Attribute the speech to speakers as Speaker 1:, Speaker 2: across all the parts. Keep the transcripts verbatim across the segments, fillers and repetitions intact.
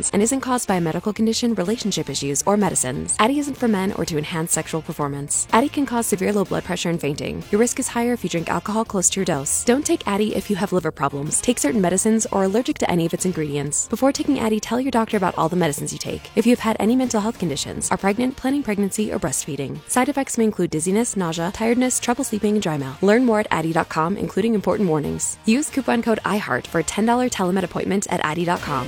Speaker 1: medicines and isn't caused by a medical condition, relationship issues, or medicines. Addy isn't for men or to enhance sexual performance. Addy can cause severe low blood pressure and fainting. Your risk is higher if you drink alcohol close to your dose. Don't take Addy if you have liver problems, take certain medicines, or are allergic to any of its ingredients. Before taking Addy, tell your doctor about all the medicines you take. If you have had any mental health conditions, are pregnant, planning pregnancy, or breastfeeding. Side effects may include dizziness, nausea, tiredness, trouble sleeping, and dry mouth. Learn more at addy dot com, including important warnings. Use coupon code IHEART for a ten dollars telemed appointment at addy dot com.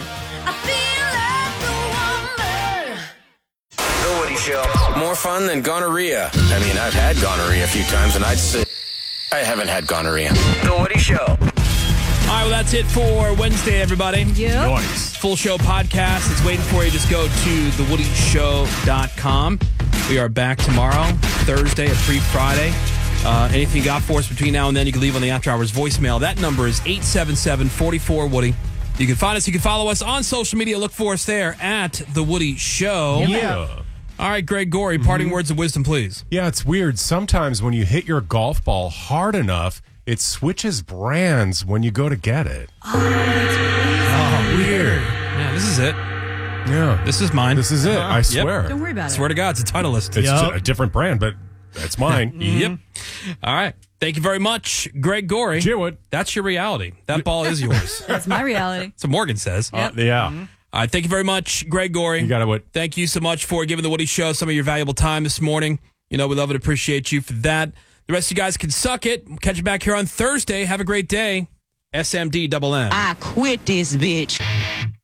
Speaker 2: The Woody Show. More fun than gonorrhea. I mean, I've had gonorrhea a few times, and I'd say I haven't had gonorrhea. The Woody Show.
Speaker 3: All right, well, that's it for Wednesday, everybody.
Speaker 4: Yeah.
Speaker 3: Nice. Full show podcast. It's waiting for you. Just go to the woody show dot com. We are back tomorrow, Thursday, a free Friday. Uh, anything you got for us between now and then, you can leave on the After Hours voicemail. That number is eight seven seven, four four, Woody. You can find us. You can follow us on social media. Look for us there at The Woody Show.
Speaker 5: Yeah.
Speaker 3: All right, Greg Gorey, parting mm-hmm. words of wisdom, please.
Speaker 5: Yeah, it's weird. Sometimes when you hit your golf ball hard enough, it switches brands when you go to get it.
Speaker 4: Oh, that's
Speaker 5: Oh, weird.
Speaker 3: Yeah, this is it.
Speaker 5: Yeah.
Speaker 3: This is mine.
Speaker 5: This is it. I
Speaker 3: Yep.
Speaker 5: swear.
Speaker 4: Don't worry about it.
Speaker 3: Swear to God, it's a Titleist.
Speaker 5: It's
Speaker 3: Yep.
Speaker 5: a different brand, but that's mine.
Speaker 3: Yep. All right. Thank you very much, Greg Gorey.
Speaker 5: Jewett.
Speaker 3: That's your reality. That ball is yours.
Speaker 4: That's my reality.
Speaker 3: That's what Morgan says.
Speaker 5: Uh, yeah.
Speaker 3: Mm-hmm. All right. Thank you very much, Greg Gorey.
Speaker 5: You got it, Wood.
Speaker 3: Thank you so much for giving the Woody Show some of your valuable time this morning. You know, we love and appreciate you for that. The rest of you guys can suck it. Catch you back here on Thursday. Have a great day. S M D double M.
Speaker 6: I quit this bitch.